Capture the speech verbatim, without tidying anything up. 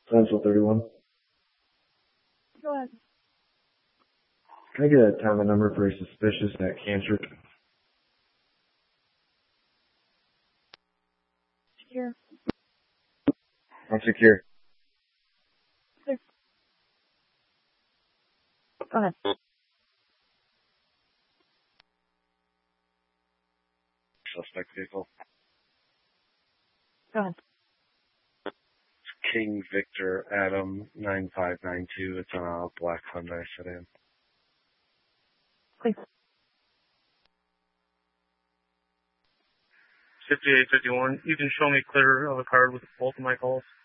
Central thirty-one. Go ahead. Can I get a time and number for a suspicious at cancer? Secure. I'm secure. Clear. Go ahead. Suspect vehicle. Go ahead. King Victor Adam nine five nine two. It's on a black Hyundai sedan. Clear. fifty-eight fifty-one. You can show me clear of a card with both of my calls.